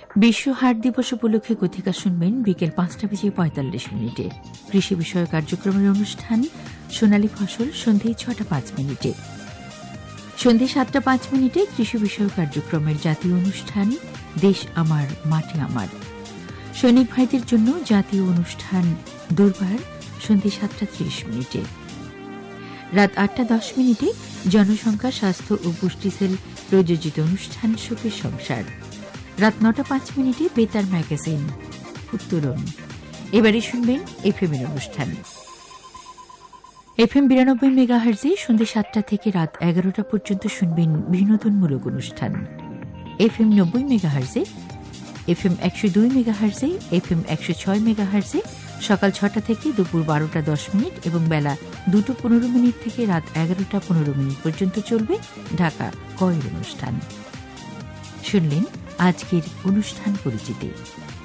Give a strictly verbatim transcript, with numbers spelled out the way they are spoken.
বিশ্ব হাট দিবস উপলক্ষে কথিকা শুনবেন বিকেল পাঁচটা বেজে পঁয়তাল্লিশ মিনিটে। কৃষি বিষয়ক কার্যক্রমের অনুষ্ঠান সোনালী ফসল সন্ধে ছটা পাঁচ মিনিটে। সন্ধে সাতটা পাঁচ মিনিটে কৃষি বিষয়ক কার্যক্রমের জাতীয় অনুষ্ঠান দেশ আমার মাটি আমার। সৈনিক ভাইদের জন্য জাতীয় অনুষ্ঠান দুর্বার সন্ধে সাতটা ত্রিশ মিনিটে। রাত আটটা দশ মিনিটে জনসংখ্যা স্বাস্থ্য ও পুষ্টি সেল প্রযোজিত অনুষ্ঠান সুখের সংসার। রাত নটা পাঁচ মিনিটে বেতার ম্যাগাজিন উত্তরণ। এবারে শুনবেন এফএম এর অনুষ্ঠান। এফএম বিরানব্বই মেগাহার্জে সন্ধ্যে সাতটা থেকে রাত এগারোটা পর্যন্ত শুনবেন বিনোদনমূলক অনুষ্ঠান। এফএম নব্বই মেগাহার্জে, এফএম একশো দুই মেগাহার্জে, এফএম একশো ছয় মেগাহার্জে সকাল ছটা থেকে দুপুর বারোটা দশ মিনিট এবং বেলা দুটো পনেরো মিনিট থেকে রাত এগারোটা পনেরো মিনিট পর্যন্ত চলবে ঢাকা কয়ের অনুষ্ঠান। শুনলেন আজকের অনুষ্ঠান পরিচিতি।